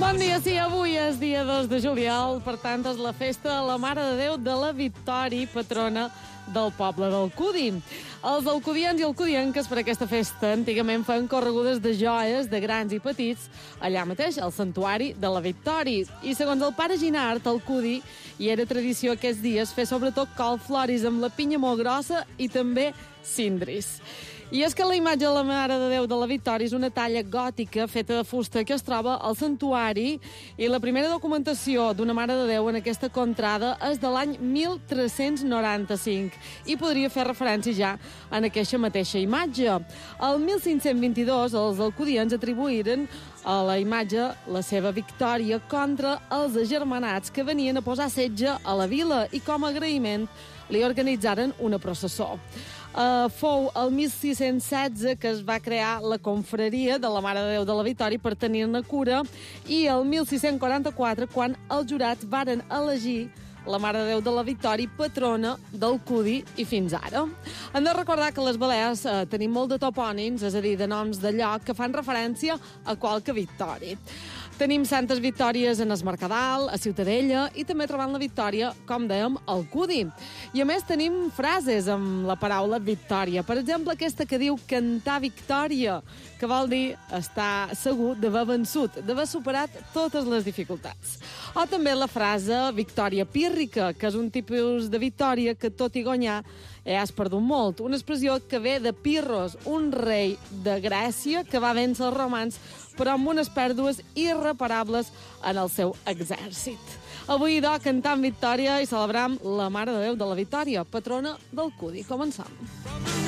Bon dia, sí, avui és dia 2 de juliol, per tant és la festa de la Mare de Déu de la Victòria, patrona del poble d'Alcúdia. Els alcudians i alcudianques per aquesta festa antigament feien corregudes de joies de grans i petits allà mateix, al santuari de la Victòria. I segons el pare Ginart, Alcudi, hi era tradició aquests dies fer sobretot colfloris amb la pinya molt grossa i també cindris. I és que la imatge de la Mare de Déu de la Victòria és una talla gòtica feta de fusta que es troba al santuari i la primera documentació d'una Mare de Déu en aquesta contrada és de l'any 1395 i podria fer referència ja en aquesta mateixa imatge. El 1522 els alcudians atribuïren a la imatge la seva victòria contra els agermanats que venien a posar setge a la vila i com a agraïment li organitzaren una processó. Fou el 1616 que es va crear la confraria de la Mare de Déu de la Victòria per tenir-ne cura i el 1644 quan els jurats varen elegir la Mare de Déu de la Victòria patrona d'Alcúdia i fins ara. Hem de recordar que a les Balears tenim molt de topònims, és a dir, de noms de lloc que fan referència a qualque victòria. Tenim santes victòries en Es Mercadal, a Ciutadella i també trobant la victòria, com dèiem, a Alcúdia. I a més tenim frases amb la paraula victòria. Per exemple, aquesta que diu cantar victòria, que vol dir estar segur d'haver vençut, d'haver superat totes les dificultats. O també la frase victòria pírrica, que és un tipus de victòria que tot i guanyar has perdut molt. Una expressió que ve de Pirros, un rei de Grècia que va vèncer els romans però amb unes pèrdues irreparables en el seu exèrcit. Avui, doncs, cantam victòria i celebram la Mare de Déu de la Victòria, patrona d'Alcúdia. Començam.